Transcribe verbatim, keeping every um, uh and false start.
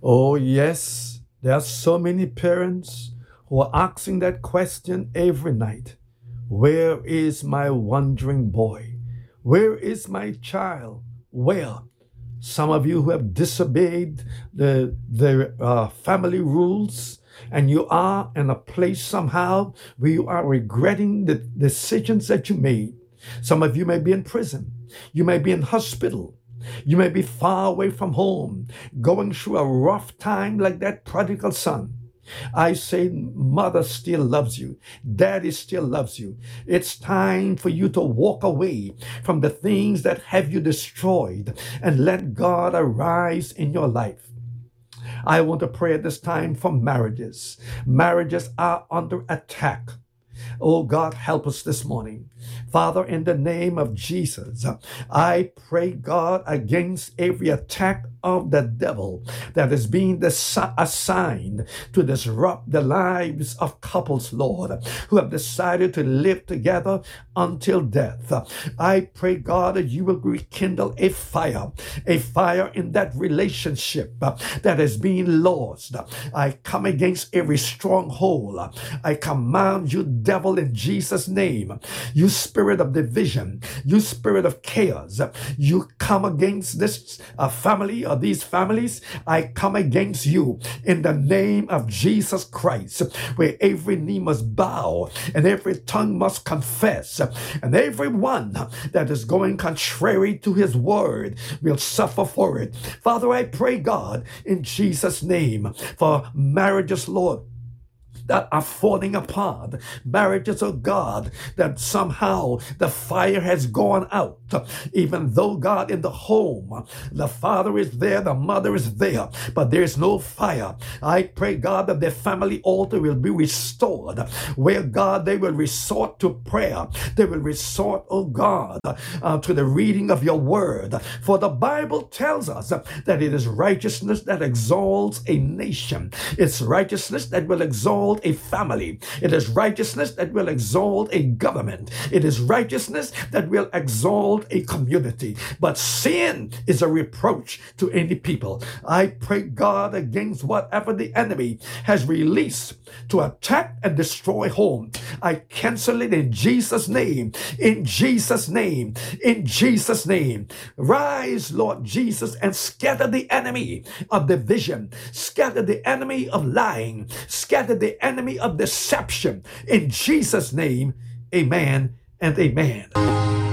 Oh, yes, there are so many parents who are asking that question every night. Where is my wandering boy? Where is my child? Where? Some of you who have disobeyed the, the uh, family rules, and you are in a place somehow where you are regretting the decisions that you made. Some of you may be in prison. You may be in hospital. You may be far away from home, going through a rough time like that prodigal son. I say, mother still loves you. Daddy still loves you. It's time for you to walk away from the things that have you destroyed and let God arise in your life. I want to pray at this time for marriages. Marriages are under attack. Oh God, help us this morning. Father, in the name of Jesus, I pray, God, against every attack of the devil that is being assigned to disrupt the lives of couples, Lord, who have decided to live together until death. I pray, God, that you will rekindle a fire, a fire in that relationship that is being lost. I come against every stronghold. I command you, devil, in Jesus' name, you spirit of division, you spirit of chaos, you come against this uh, family or these families. I come against you in the name of Jesus Christ, where every knee must bow and every tongue must confess, and everyone that is going contrary to his word will suffer for it. Father, I pray, God, in Jesus' name, for marriages, Lord, that are falling apart, marriages, oh God, that somehow the fire has gone out, even though, God, in the home, the father is there, the mother is there, but there is no fire. I pray, God, that their family altar will be restored, where, God, they will resort to prayer. They will resort, oh God, uh, to the reading of your word. For the Bible tells us that it is righteousness that exalts a nation. It's righteousness that will exalt a family. It is righteousness that will exalt a government. It is righteousness that will exalt a community. But sin is a reproach to any people. I pray, God, against whatever the enemy has released to attack and destroy home. I cancel it in Jesus' name. In Jesus' name. In Jesus' name. Rise, Lord Jesus, and scatter the enemy of division. Scatter the enemy of lying. Scatter the enemy of deception. In Jesus' name, amen and amen.